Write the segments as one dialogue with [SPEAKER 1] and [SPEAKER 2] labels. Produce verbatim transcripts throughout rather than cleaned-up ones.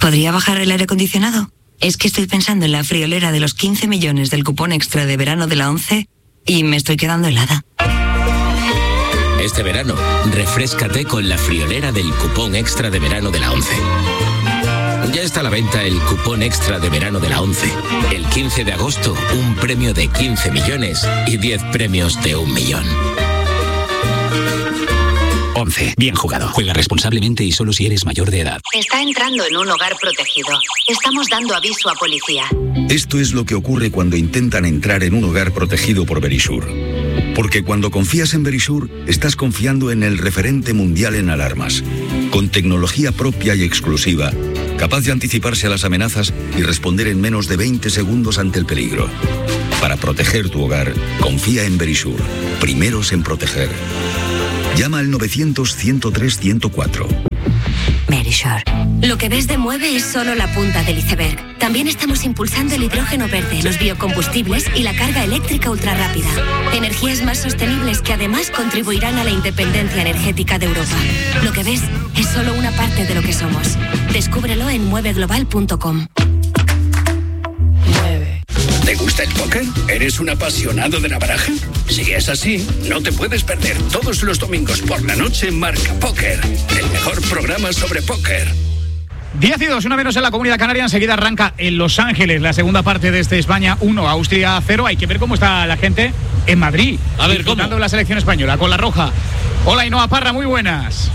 [SPEAKER 1] ¿Podría bajar el aire acondicionado? Es que estoy pensando en la friolera de los quince millones del cupón extra de verano de la ONCE y me estoy quedando helada.
[SPEAKER 2] Este verano, refréscate con la friolera del cupón extra de verano de la ONCE. Ya está a la venta el cupón extra de verano de la ONCE. El quince de agosto, un premio de quince millones y diez premios de un millón.
[SPEAKER 3] ONCE. Bien jugado. Juega responsablemente y solo si eres mayor de edad.
[SPEAKER 4] Está entrando en un hogar protegido. Estamos dando aviso a policía.
[SPEAKER 5] Esto es lo que ocurre cuando intentan entrar en un hogar protegido por Verisur. Porque cuando confías en Verisur, estás confiando en el referente mundial en alarmas. Con tecnología propia y exclusiva, capaz de anticiparse a las amenazas y responder en menos de veinte segundos ante el peligro. Para proteger tu hogar, confía en Verisur. Primeros en proteger. Llama al novecientos, ciento tres, ciento cuatro.
[SPEAKER 6] Verisur. Lo que ves de Mueve es solo la punta del iceberg. También estamos impulsando el hidrógeno verde, los biocombustibles y la carga eléctrica ultrarrápida. Energías más sostenibles que además contribuirán a la independencia energética de Europa. Lo que ves es solo una parte de lo que somos. Descúbrelo en mueve global punto com.
[SPEAKER 7] ¿Te gusta el póker? ¿Eres un apasionado de la baraja? Si es así, no te puedes perder todos los domingos por la noche Marca Póker, el mejor programa sobre póker.
[SPEAKER 8] diez y dos, una menos en la Comunidad Canaria. Enseguida arranca en Los Ángeles la segunda parte de este España uno, Austria cero. Hay que ver cómo está la gente en Madrid.
[SPEAKER 9] A ver,
[SPEAKER 8] disfrutando
[SPEAKER 9] ¿cómo?
[SPEAKER 8] de la selección española con la roja. Hola, Ainhoa Parra, muy buenas.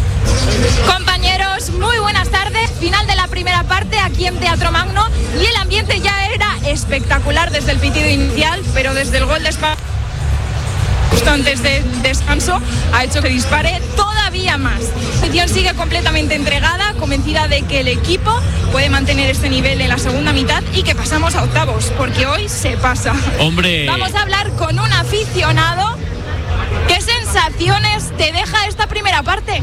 [SPEAKER 10] Compañeros, muy buenas tardes. Final de la primera parte aquí en Teatro Magno y el ambiente ya era espectacular desde el pitido inicial, pero desde el gol de España justo antes del descanso ha hecho que dispare todavía más. La selección sigue completamente entregada, convencida de que el equipo puede mantener este nivel en la segunda mitad y que pasamos a octavos, porque hoy se pasa.
[SPEAKER 9] ¡Hombre!
[SPEAKER 10] Vamos a hablar con un aficionado. ¿Qué sensaciones te deja esta primera parte?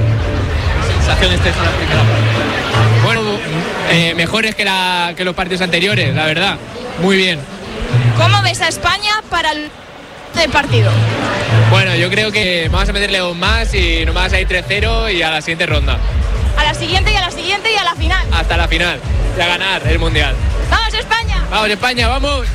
[SPEAKER 11] Sensaciones te deja la primera parte. Bueno, eh, mejores que, la, que los partidos anteriores, la verdad. Muy bien.
[SPEAKER 10] ¿Cómo ves a España para el del partido?
[SPEAKER 11] Bueno, yo creo que vamos a meterle un más y nos vamos a ir tres cero y a la siguiente ronda.
[SPEAKER 10] A la siguiente y a la siguiente y a la final.
[SPEAKER 11] Hasta la final, y a ganar el Mundial.
[SPEAKER 10] ¡Vamos España!
[SPEAKER 11] ¡Vamos España, vamos!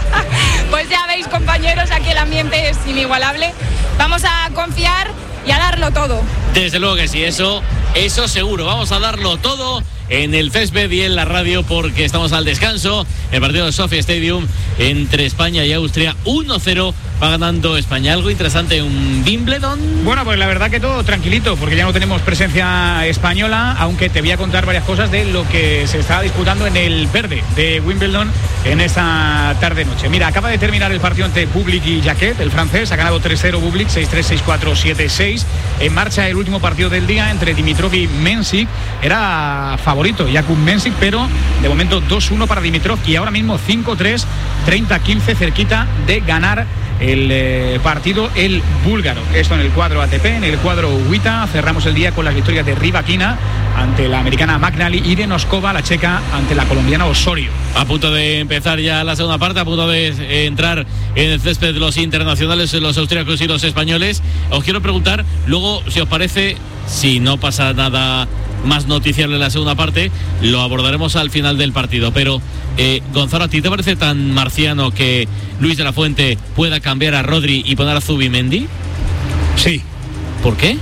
[SPEAKER 10] Pues ya veis, compañeros, aquí el ambiente es inigualable. Vamos a confiar y a darlo todo.
[SPEAKER 9] Desde luego que sí, eso, eso seguro. Vamos a darlo todo en el césped y en la radio porque estamos al descanso. El partido de Sophie Stadium entre España y Austria, uno cero va ganando España. Algo interesante, un Wimbledon.
[SPEAKER 8] Bueno, pues la verdad que todo tranquilito, porque ya no tenemos presencia española, aunque te voy a contar varias cosas de lo que se está disputando en el verde de Wimbledon en esta tarde-noche. Mira, acaba de terminar el partido entre Bublik y Jacquet, el francés. Ha ganado tres cero Bublik, seis tres, seis cuatro, siete seis. En marcha el último partido del día entre Dimitrov y Mensik. Era favorito Jakub Mensik, pero de momento dos uno para Dimitrov y ahora mismo cinco tres, treinta quince, cerquita de ganar el eh, partido el búlgaro. Esto en el cuadro A T P, en el cuadro WTA. Cerramos el día con las victorias de Rybakina ante la americana McNally y de Noskova, la checa, ante la colombiana Osorio.
[SPEAKER 9] A punto de empezar ya la segunda parte, a punto de eh, entrar en el césped de los internacionales, los austríacos y los españoles. Os quiero preguntar luego, si os parece, si no pasa nada más noticiable en la segunda parte, lo abordaremos al final del partido. Pero eh, Gonzalo, ¿a ti te parece tan marciano que Luis de la Fuente pueda cambiar a Rodri y poner a Zubimendi?
[SPEAKER 12] Sí.
[SPEAKER 9] ¿Por qué?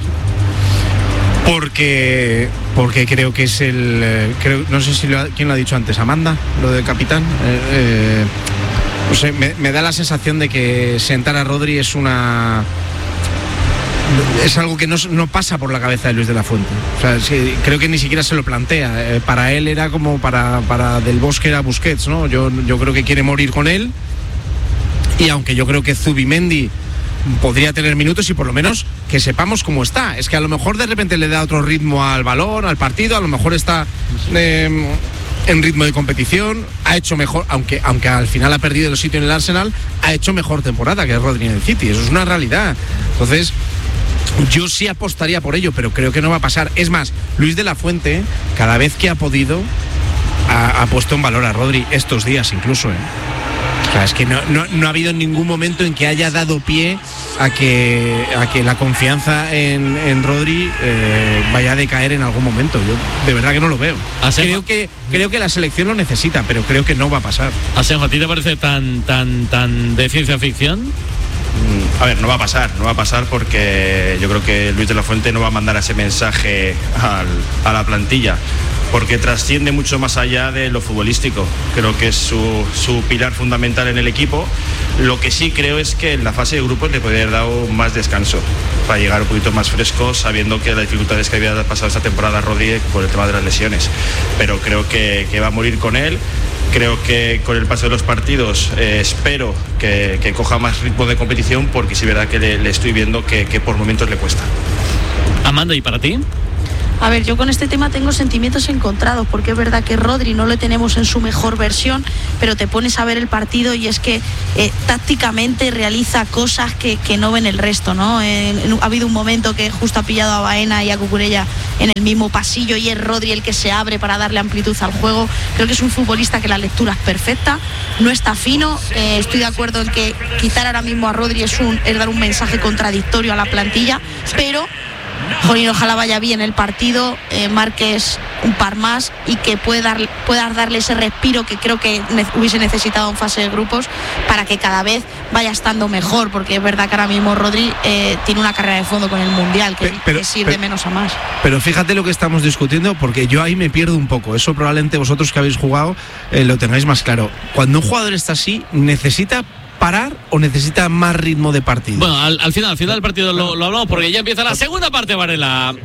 [SPEAKER 12] Porque porque creo que es el eh, creo, no sé si lo ha, quién lo ha dicho antes, Amanda, lo del capitán. Eh, eh, no sé, me, me da la sensación de que sentar a Rodri es una es algo que no, no pasa por la cabeza de Luis de la Fuente. O sea, es que creo que ni siquiera se lo plantea. Eh, para él era como para, para Del Bosque era Busquets, ¿no? Yo, yo creo que quiere morir con él. Y aunque yo creo que Zubimendi podría tener minutos y por lo menos que sepamos cómo está. Es que a lo mejor de repente le da otro ritmo al balón, al partido, a lo mejor está eh, en ritmo de competición, ha hecho mejor, aunque, aunque al final ha perdido el sitio en el Arsenal, ha hecho mejor temporada que Rodri en el City. Eso es una realidad. Entonces, yo sí apostaría por ello, pero creo que no va a pasar. Es más, Luis de la Fuente, cada vez que ha podido, ha, ha puesto en valor a Rodri estos días incluso, ¿eh? O sea, es que no, no, no ha habido ningún momento en que haya dado pie a que a que la confianza en, en Rodri eh, vaya a decaer en algún momento. Yo de verdad que no lo veo. Creo que creo que la selección lo necesita, pero creo que no va a pasar.
[SPEAKER 9] Asenjo, ¿a ti te parece tan tan tan de ciencia ficción?
[SPEAKER 13] A ver, no va a pasar, no va a pasar porque yo creo que Luis de la Fuente no va a mandar ese mensaje al, a la plantilla, porque trasciende mucho más allá de lo futbolístico. Creo que es su, su pilar fundamental en el equipo. Lo que sí creo es que en la fase de grupos le podría haber dado más descanso para llegar un poquito más fresco, sabiendo que las dificultades que había pasado esta temporada Rodri por el tema de las lesiones. Pero creo que, que va a morir con él. Creo que con el paso de los partidos eh, espero que, que coja más ritmo de competición, porque sí es verdad que le, le estoy viendo que, que por momentos le cuesta.
[SPEAKER 9] Amanda, ¿y para ti?
[SPEAKER 14] A ver, yo con este tema tengo sentimientos encontrados, porque es verdad que Rodri no lo tenemos en su mejor versión, pero te pones a ver el partido y es que eh, tácticamente realiza cosas que, que no ven el resto, ¿no? En, en, ha habido un momento que justo ha pillado a Baena y a Cucurella en el mismo pasillo y es Rodri el que se abre para darle amplitud al juego. Creo que es un futbolista que la lectura es perfecta, no está fino. Eh, estoy de acuerdo en que quitar ahora mismo a Rodri es, un, es dar un mensaje contradictorio a la plantilla, pero jolín, ojalá vaya bien el partido, eh, marques un par más y que pueda, dar, pueda darle ese respiro que creo que ne- hubiese necesitado en fase de grupos para que cada vez vaya estando mejor, porque es verdad que ahora mismo Rodri eh, tiene una carrera de fondo con el Mundial que, pero, que sirve
[SPEAKER 12] pero,
[SPEAKER 14] menos a más.
[SPEAKER 12] Pero fíjate lo que estamos discutiendo, porque yo ahí me pierdo un poco. Eso probablemente vosotros que habéis jugado eh, lo tengáis más claro. Cuando un jugador está así, necesita parar o necesita más ritmo de partido.
[SPEAKER 9] Bueno, al, al final, al final del partido lo, lo hablamos, porque ya empieza la segunda parte, Varela.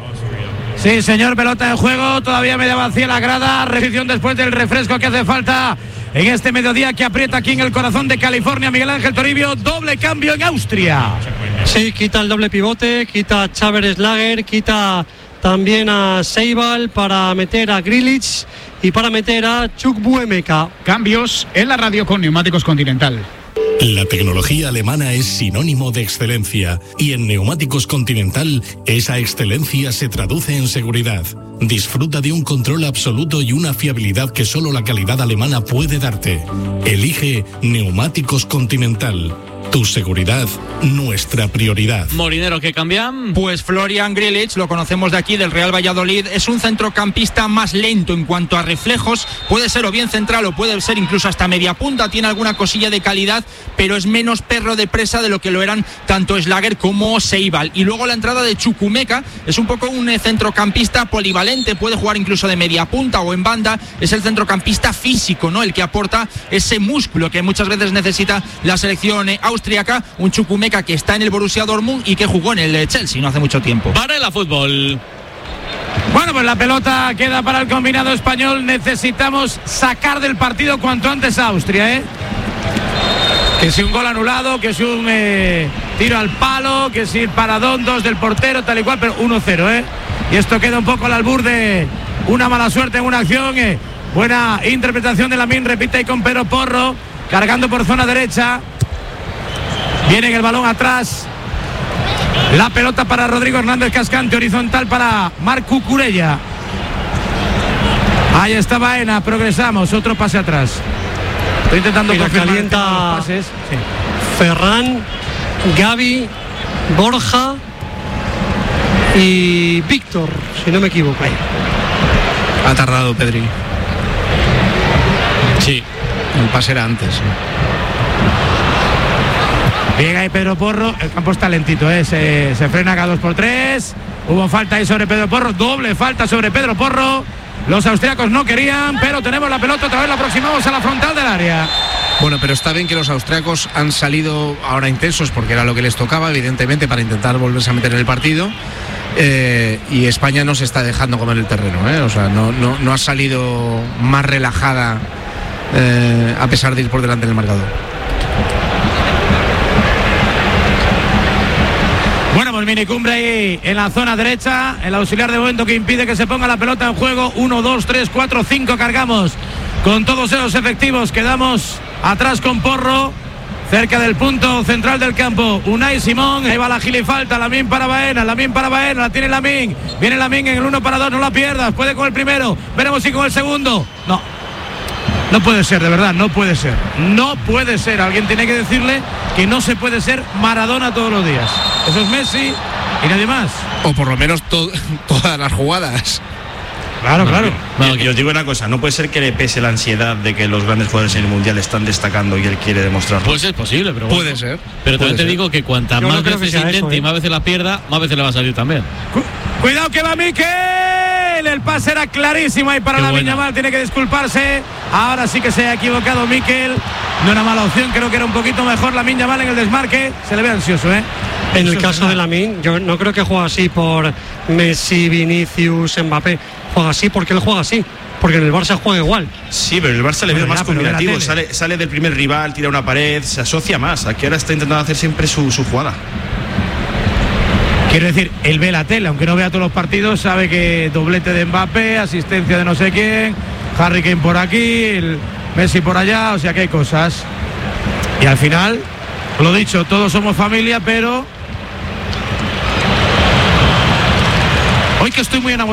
[SPEAKER 15] Sí, señor, pelota en juego, todavía media vacía la grada, recepción después del refresco que hace falta en este mediodía que aprieta aquí en el corazón de California. Miguel Ángel Toribio, doble cambio en Austria.
[SPEAKER 16] Sí, quita el doble pivote, quita a Xaver Schlager, quita también a Seibal para meter a Grilic y para meter a Chukwuemeka.
[SPEAKER 8] Cambios en la radio con Neumáticos Continental.
[SPEAKER 17] La tecnología alemana es sinónimo de excelencia y en Neumáticos Continental esa excelencia se traduce en seguridad. Disfruta de un control absoluto y una fiabilidad que solo la calidad alemana puede darte. Elige Neumáticos Continental. Tu seguridad, nuestra prioridad.
[SPEAKER 9] Molinero, ¿qué cambian?
[SPEAKER 18] Pues Florian Grilic, lo conocemos de aquí, del Real Valladolid, es un centrocampista más lento en cuanto a reflejos, puede ser o bien central o puede ser incluso hasta media punta, tiene alguna cosilla de calidad, pero es menos perro de presa de lo que lo eran tanto Schlager como Seibal. Y luego la entrada de Chukwuemeka, es un poco un centrocampista polivalente, puede jugar incluso de media punta o en banda, es el centrocampista físico, ¿no? El que aporta ese músculo que muchas veces necesita la selección austriaca, un Chukwuemeka que está en el Borussia Dortmund y que jugó en el Chelsea no hace mucho tiempo.
[SPEAKER 9] Para el fútbol.
[SPEAKER 15] Bueno, pues la pelota queda para el combinado español. Necesitamos sacar del partido cuanto antes a Austria, ¿eh? Que si un gol anulado, que si un eh, tiro al palo, que si el paradón, dos del portero, tal y cual, pero uno cero, ¿eh? Y esto queda un poco al albur de una mala suerte en una acción. Eh. Buena interpretación de Lamine, repite ahí con Pedro Porro, cargando por zona derecha. Viene el balón atrás. La pelota para Rodrigo Hernández Cascante, horizontal para Marc Cucurella. Ahí está Baena, progresamos, otro pase atrás. Estoy intentando
[SPEAKER 16] y la
[SPEAKER 15] confirmar
[SPEAKER 16] calienta
[SPEAKER 15] los pases. Sí.
[SPEAKER 16] Ferran, Gavi, Borja y Víctor, si no me equivoco. Ahí.
[SPEAKER 12] Ha tardado Pedri.
[SPEAKER 9] Sí.
[SPEAKER 12] El pase era antes.
[SPEAKER 15] Bien ahí Pedro Porro, el campo está lentito, ¿eh? se, se frena cada dos por tres. Hubo falta ahí sobre Pedro Porro, doble falta sobre Pedro Porro. Los austriacos no querían, pero tenemos la pelota, otra vez la aproximamos a la frontal del área.
[SPEAKER 12] Bueno, pero está bien que los austriacos han salido ahora intensos, porque era lo que les tocaba, evidentemente, para intentar volverse a meter en el partido. Eh, y España no se está dejando comer el terreno, ¿eh? O sea, no, no, no ha salido más relajada eh, a pesar de ir por delante en el marcador.
[SPEAKER 15] Bueno, pues minicumbre ahí en la zona derecha, el auxiliar de momento que impide que se ponga la pelota en juego. Uno, dos, tres, cuatro, cinco, cargamos con todos esos efectivos. Quedamos atrás con Porro, cerca del punto central del campo. Unai Simón, ahí va la gilifalta, Lamine para Baena, Lamine para Baena, la tiene Lamine, viene Lamine en el uno para dos, no la pierdas, puede con el primero, veremos si con el segundo, no. No puede ser, de verdad, no puede ser. No puede ser. Alguien tiene que decirle que no se puede ser Maradona todos los días. Eso es Messi y nadie más.
[SPEAKER 12] O por lo menos to- todas las jugadas.
[SPEAKER 15] Claro,
[SPEAKER 13] no,
[SPEAKER 15] claro.
[SPEAKER 13] No, y os digo una cosa, no puede ser que le pese la ansiedad de que los grandes jugadores en el Mundial están destacando y él quiere demostrarlo.
[SPEAKER 9] Pues es posible, pero
[SPEAKER 12] Puede
[SPEAKER 9] bueno.
[SPEAKER 12] ser.
[SPEAKER 9] Pero también
[SPEAKER 12] puede
[SPEAKER 9] te
[SPEAKER 12] ser.
[SPEAKER 9] digo que cuantas
[SPEAKER 16] Yo
[SPEAKER 9] más
[SPEAKER 16] no creo
[SPEAKER 9] veces
[SPEAKER 16] que sea
[SPEAKER 9] intente
[SPEAKER 16] eso, ¿eh?
[SPEAKER 9] y más veces la pierda, más veces le va a salir también.
[SPEAKER 15] Cu- Cuidado que va Mikel. El pase era clarísimo ahí para
[SPEAKER 9] Qué
[SPEAKER 15] la
[SPEAKER 9] buena.
[SPEAKER 15] Yamal. Tiene que disculparse. Ahora sí que se ha equivocado Mikel. No era mala opción. Creo que era un poquito mejor la Yamal en el desmarque. Se le ve ansioso, ¿eh?
[SPEAKER 16] En el
[SPEAKER 15] Ansioso,
[SPEAKER 16] caso
[SPEAKER 15] ¿no?
[SPEAKER 16] de Lamine, yo no creo que juegue así por Messi, Vinicius, Mbappé. Juega así porque él juega así. Porque en el Barça juega igual.
[SPEAKER 13] Sí, pero el Barça le
[SPEAKER 15] Bueno,
[SPEAKER 13] veo más
[SPEAKER 15] ya, pero ve la
[SPEAKER 13] combinativo.
[SPEAKER 15] tele.
[SPEAKER 13] Sale, sale del primer rival, tira una pared, se asocia más. Aquí ahora está intentando hacer siempre su, su jugada.
[SPEAKER 15] Quiero decir, él ve la tele, aunque no vea todos los partidos, sabe que doblete de Mbappé, asistencia de no sé quién, Harry Kane por aquí, el Messi por allá, o sea que hay cosas. Y al final, lo dicho, todos somos familia, pero hoy que estoy muy enamorado